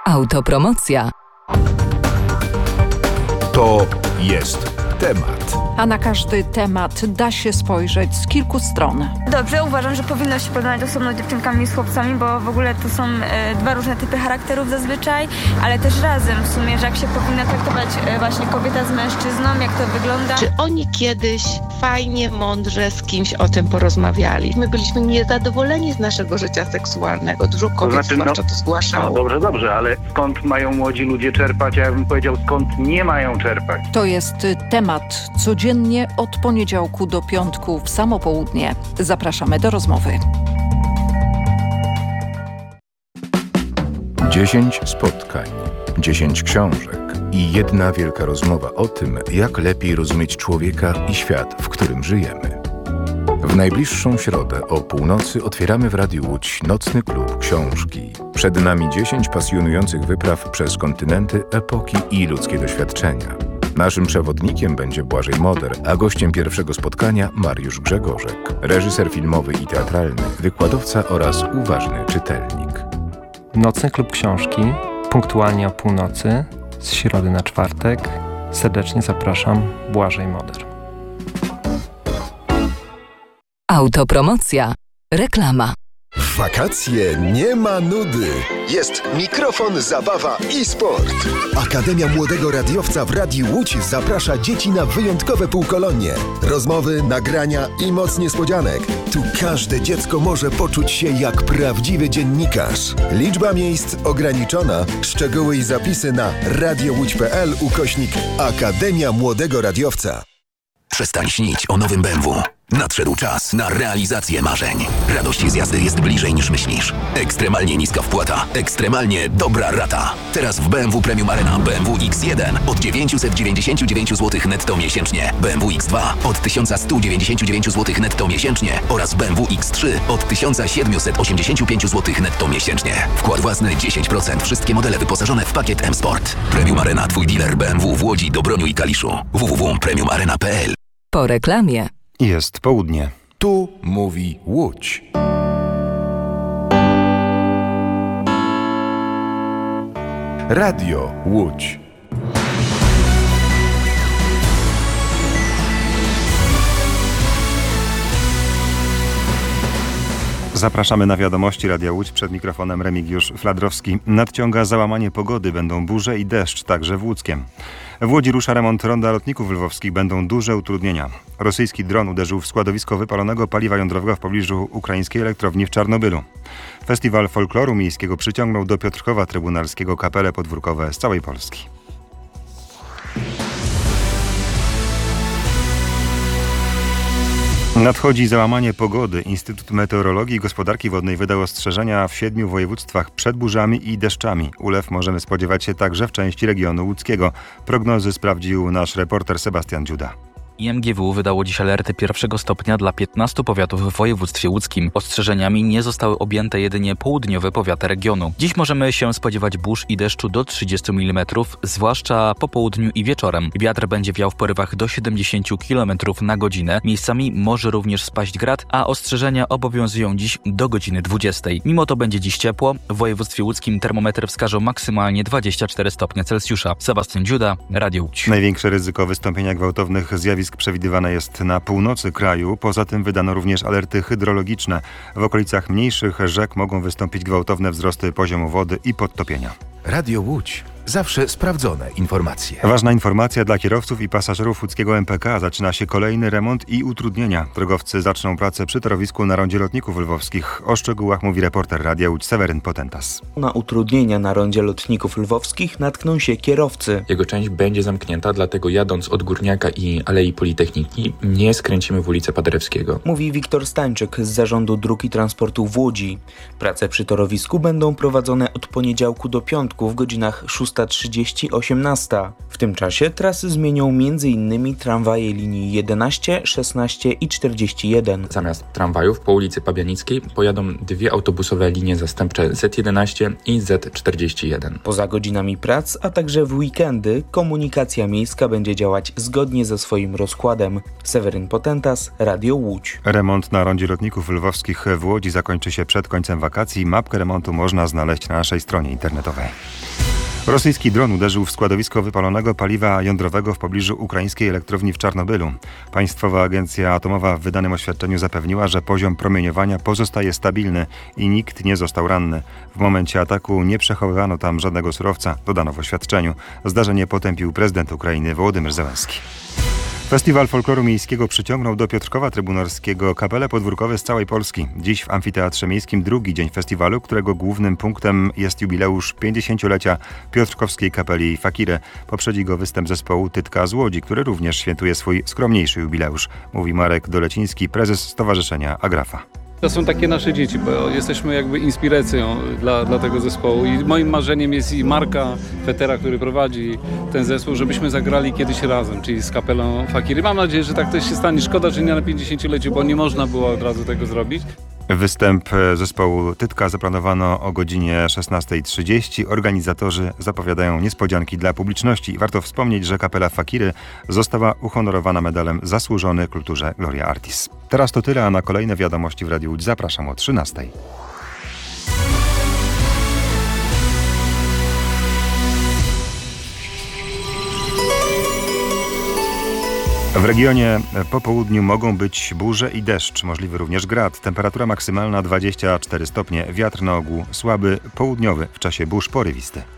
Autopromocja. To jest temat. A na każdy temat da się spojrzeć z kilku stron. Dobrze, uważam, że powinno się porozmawiać osobno z dziewczynkami i z chłopcami, bo w ogóle to są dwa różne typy charakterów zazwyczaj, ale też razem w sumie, że jak się powinna traktować właśnie kobieta z mężczyzną, jak to wygląda. Czy oni kiedyś fajnie, mądrze z kimś o tym porozmawiali? My byliśmy niezadowoleni z naszego życia seksualnego. Dużo kobiet zwłaszcza to zgłaszało. Dobrze, ale skąd mają młodzi ludzie czerpać? Ja bym powiedział, skąd nie mają czerpać. To jest temat codziennie od poniedziałku do piątku w samo południe. Zapraszamy do rozmowy. 10 spotkań, 10 książek i jedna wielka rozmowa o tym, jak lepiej rozumieć człowieka i świat, w którym żyjemy. W najbliższą środę o północy otwieramy w Radiu Łódź nocny klub książki. Przed nami 10 pasjonujących wypraw przez kontynenty, epoki i ludzkie doświadczenia. Naszym przewodnikiem będzie Błażej Moder, a gościem pierwszego spotkania Mariusz Grzegorzek, reżyser filmowy i teatralny, wykładowca oraz uważny czytelnik. Nocny klub książki, punktualnie o północy, z środy na czwartek. Serdecznie zapraszam, Błażej Moder. Autopromocja. Reklama. W wakacje nie ma nudy. Jest mikrofon, zabawa i sport. Akademia Młodego Radiowca w Radiu Łódź zaprasza dzieci na wyjątkowe półkolonie. Rozmowy, nagrania i moc niespodzianek. Tu każde dziecko może poczuć się jak prawdziwy dziennikarz. Liczba miejsc ograniczona. Szczegóły i zapisy na radiołódź.pl/Akademia Młodego Radiowca. Przestań śnić o nowym BMW. Nadszedł czas na realizację marzeń. Radość z jazdy jest bliżej niż myślisz. Ekstremalnie niska wpłata, ekstremalnie dobra rata. Teraz w BMW Premium Arena BMW X1 od 999 zł netto miesięcznie, BMW X2 od 1199 zł netto miesięcznie oraz BMW X3 od 1785 zł netto miesięcznie. Wkład własny 10%. Wszystkie modele wyposażone w pakiet M-Sport. Premium Arena, twój dealer BMW w Łodzi, Dobroniu i Kaliszu. www.premiumarena.pl. Po reklamie. Jest południe. Tu mówi Łódź. Radio Łódź. Zapraszamy na wiadomości Radia Łódź. Przed mikrofonem Remigiusz Fladrowski. Nadciąga załamanie pogody, będą burze i deszcz, także w Łódzkiem. W Łodzi rusza remont ronda lotników lwowskich, będą duże utrudnienia. Rosyjski dron uderzył w składowisko wypalonego paliwa jądrowego w pobliżu ukraińskiej elektrowni w Czarnobylu. Festiwal folkloru miejskiego przyciągnął do Piotrkowa Trybunalskiego kapele podwórkowe z całej Polski. Nadchodzi załamanie pogody. Instytut Meteorologii i Gospodarki Wodnej wydał ostrzeżenia w 7 województwach przed burzami i deszczami. Ulew możemy spodziewać się także w części regionu łódzkiego. Prognozy sprawdził nasz reporter Sebastian Dziuda. IMGW wydało dziś alerty pierwszego stopnia dla 15 powiatów w województwie łódzkim. Ostrzeżeniami nie zostały objęte jedynie południowe powiaty regionu. Dziś możemy się spodziewać burz i deszczu do 30 mm, zwłaszcza po południu i wieczorem. Wiatr będzie wiał w porywach do 70 km na godzinę. Miejscami może również spaść grad, a ostrzeżenia obowiązują dziś do godziny 20. Mimo to będzie dziś ciepło. W województwie łódzkim termometry wskażą maksymalnie 24 stopnie Celsjusza. Sebastian Dziuda, Radio Łódź. Największe ryzyko wystąpienia gwałtownych zjawisk przewidywane jest na północy kraju. Poza tym wydano również alerty hydrologiczne. W okolicach mniejszych rzek mogą wystąpić gwałtowne wzrosty poziomu wody i podtopienia. Radio Łódź. Zawsze sprawdzone informacje. Ważna informacja dla kierowców i pasażerów łódzkiego MPK. Zaczyna się kolejny remont i utrudnienia. Drogowcy zaczną pracę przy torowisku na rondzie lotników lwowskich. O szczegółach mówi reporter Radia Łódź Seweryn Potentas. Na utrudnienia na rondzie lotników lwowskich natkną się kierowcy. Jego część będzie zamknięta, dlatego jadąc od Górniaka i Alei Politechniki nie skręcimy w ulicę Paderewskiego. Mówi Wiktor Stańczyk z Zarządu Dróg i Transportu w Łodzi. Prace przy torowisku będą prowadzone od poniedziałku do piątku w godzinach 6:30-18. W tym czasie trasy zmienią m.in. tramwaje linii 11, 16 i 41. Zamiast tramwajów po ulicy Pabianickiej pojadą dwie autobusowe linie zastępcze Z11 i Z41. Poza godzinami prac, a także w weekendy komunikacja miejska będzie działać zgodnie ze swoim rozkładem. Seweryn Potentas, Radio Łódź. Remont na rondzie lotników lwowskich w Łodzi zakończy się przed końcem wakacji. Mapkę remontu można znaleźć na naszej stronie internetowej. Rosyjski dron uderzył w składowisko wypalonego paliwa jądrowego w pobliżu ukraińskiej elektrowni w Czarnobylu. Państwowa Agencja Atomowa w wydanym oświadczeniu zapewniła, że poziom promieniowania pozostaje stabilny i nikt nie został ranny. W momencie ataku nie przechowywano tam żadnego surowca, dodano w oświadczeniu. Zdarzenie potępił prezydent Ukrainy Wołodymyr Zełenski. Festiwal folkloru miejskiego przyciągnął do Piotrkowa Trybunalskiego kapele podwórkowe z całej Polski. Dziś w Amfiteatrze Miejskim drugi dzień festiwalu, którego głównym punktem jest jubileusz 50-lecia Piotrkowskiej kapeli Fakiry. Poprzedzi go występ zespołu Tytka z Łodzi, który również świętuje swój skromniejszy jubileusz, mówi Marek Doleciński, prezes Stowarzyszenia Agrafa. To są takie nasze dzieci, bo jesteśmy jakby inspiracją dla tego zespołu i moim marzeniem jest i Marka Fetera, który prowadzi ten zespół, żebyśmy zagrali kiedyś razem, czyli z kapelą Fakiry. Mam nadzieję, że tak też się stanie. Szkoda, że nie na 50-leciu, bo nie można było od razu tego zrobić. Występ zespołu Tytka zaplanowano o godzinie 16:30. Organizatorzy zapowiadają niespodzianki dla publiczności. I warto wspomnieć, że kapela Fakiry została uhonorowana medalem Zasłużony kulturze Gloria Artis. Teraz to tyle, a na kolejne wiadomości w Radiu Łódź zapraszam o 13:00. W regionie po południu mogą być burze i deszcz, możliwy również grad. Temperatura maksymalna 24 stopnie, wiatr na ogół słaby, południowy, w czasie burz porywisty.